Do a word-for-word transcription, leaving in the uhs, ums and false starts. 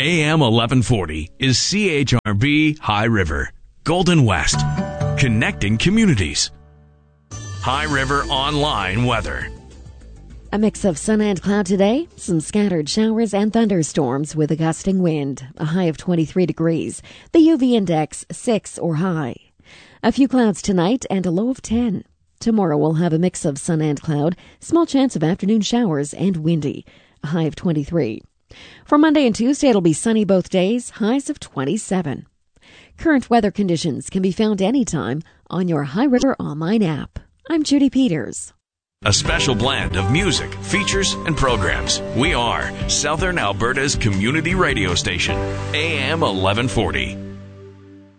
A M eleven forty is C H R B High River, Golden West, connecting communities. High River Online weather. A mix of sun and cloud today, some scattered showers and thunderstorms with a gusting wind, a high of twenty-three degrees, the U V index six or high. A few clouds tonight and a low of ten. Tomorrow we'll have a mix of sun and cloud, small chance of afternoon showers and windy, a high of twenty-three. For Monday and Tuesday it'll be sunny both days, highs of twenty-seven. Current weather conditions can be found anytime on your High River Online app. I'm Judy Peters. A special blend of music, features, and programs. We are Southern Alberta's community radio station, A M eleven forty.